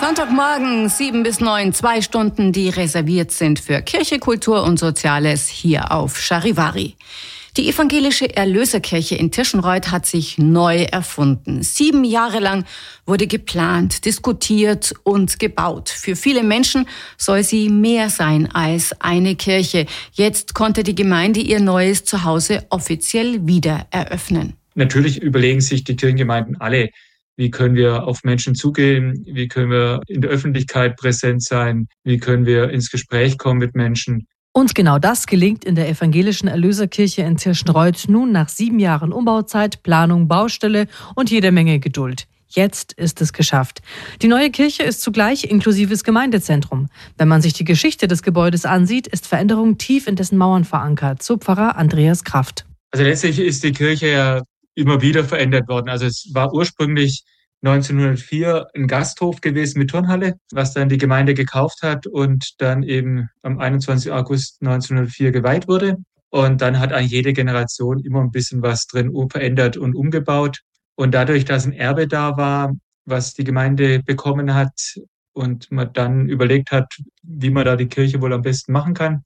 Sonntagmorgen 7 bis 9, 2 Stunden, die reserviert sind für Kirche, Kultur und Soziales hier auf Charivari. Die evangelische Erlöserkirche in Tirschenreuth hat sich neu erfunden. 7 Jahre lang wurde geplant, diskutiert und gebaut. Für viele Menschen soll sie mehr sein als eine Kirche. Jetzt konnte die Gemeinde ihr neues Zuhause offiziell wieder eröffnen. Natürlich überlegen sich die Kirchengemeinden alle, wie können wir auf Menschen zugehen, wie können wir in der Öffentlichkeit präsent sein, wie können wir ins Gespräch kommen mit Menschen. Und genau das gelingt in der evangelischen Erlöserkirche in Tirschenreuth nun nach 7 Jahren Umbauzeit, Planung, Baustelle und jeder Menge Geduld. Jetzt ist es geschafft. Die neue Kirche ist zugleich inklusives Gemeindezentrum. Wenn man sich die Geschichte des Gebäudes ansieht, ist Veränderung tief in dessen Mauern verankert, so Pfarrer Andreas Kraft. Also letztlich ist die Kirche ja immer wieder verändert worden. Also es war ursprünglich 1904 ein Gasthof gewesen mit Turnhalle, was dann die Gemeinde gekauft hat und dann eben am 21. August 1904 geweiht wurde. Und dann hat eigentlich jede Generation immer ein bisschen was drin verändert und umgebaut. Und dadurch, dass ein Erbe da war, was die Gemeinde bekommen hat und man dann überlegt hat, wie man da die Kirche wohl am besten machen kann,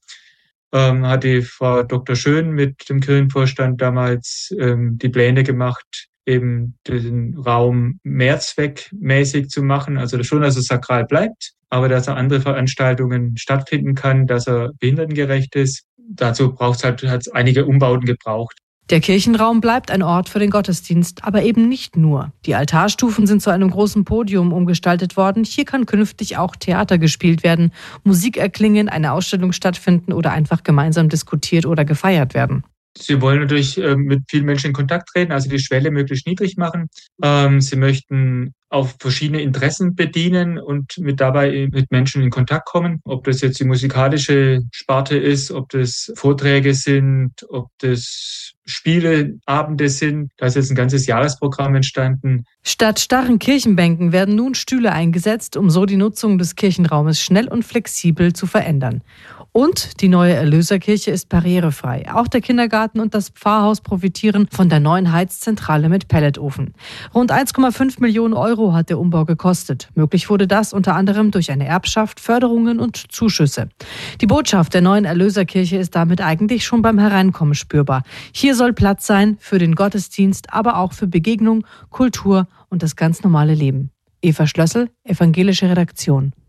hat die Frau Dr. Schön mit dem Kirchenvorstand damals die Pläne gemacht, eben den Raum mehrzweckmäßig zu machen. Also schon, dass er sakral bleibt, aber dass er andere Veranstaltungen stattfinden kann, dass er behindertengerecht ist. Dazu hat es einige Umbauten gebraucht. Der Kirchenraum bleibt ein Ort für den Gottesdienst, aber eben nicht nur. Die Altarstufen sind zu einem großen Podium umgestaltet worden. Hier kann künftig auch Theater gespielt werden, Musik erklingen, eine Ausstellung stattfinden oder einfach gemeinsam diskutiert oder gefeiert werden. Sie wollen natürlich mit vielen Menschen in Kontakt treten, also die Schwelle möglichst niedrig machen. Sie möchten auf verschiedene Interessen bedienen und dabei mit Menschen in Kontakt kommen. Ob das jetzt die musikalische Sparte ist, ob das Vorträge sind, ob das Spieleabende sind. Da ist jetzt ein ganzes Jahresprogramm entstanden. Statt starren Kirchenbänken werden nun Stühle eingesetzt, um so die Nutzung des Kirchenraumes schnell und flexibel zu verändern. Und die neue Erlöserkirche ist barrierefrei. Auch der Kindergarten und das Pfarrhaus profitieren von der neuen Heizzentrale mit Pelletofen. Rund 1,5 Millionen Euro hat der Umbau gekostet. Möglich wurde das unter anderem durch eine Erbschaft, Förderungen und Zuschüsse. Die Botschaft der neuen Erlöserkirche ist damit eigentlich schon beim Hereinkommen spürbar. Hier soll Platz sein für den Gottesdienst, aber auch für Begegnung, Kultur und das ganz normale Leben. Eva Schlössel, Evangelische Redaktion.